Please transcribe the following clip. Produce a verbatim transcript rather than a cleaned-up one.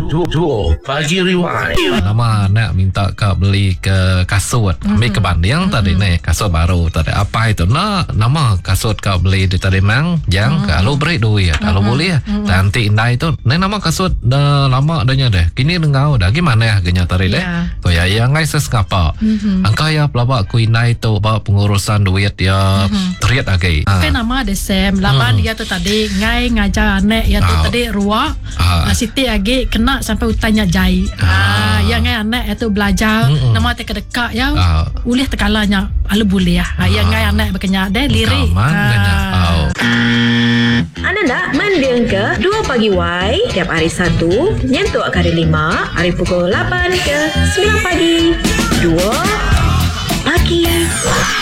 Duo Pagi Rewind. Nama nak minta kau beli ke kasut. Mm-hmm. Ambil ke banding mm-hmm. tadi ni kasut baru tadi apa itu nak nama kasut kau beli di tadi mang yang mm-hmm. kalau beri duit kalau mm-hmm. boleh mm-hmm. nanti indah itu ni nama kasut dah lama adanya deh kini dengau dah gimana ya genya tadi deh so ya yang ngai ses ngapa mm-hmm. angka ya pelabak ku indah itu apa pengurusan duit ya mm-hmm. teriak lagi kan nama ada Sam laban dia tu tadi ngai ngajar anak ya tu tadi ruak Siti lagi kena sampai utanya jai ah yang ngai anak itu belajar mm-hmm. nama te kedekak ya uh. ulih tekalanya alu boleh ya uh. yang ngai anak berkenyak deh lirik ah. Anda nak mendeng ke dua Pagi Y tiap hari Sabtu nyentuh kali lima hari pukul lapan ke sembilan pagi dua Pagi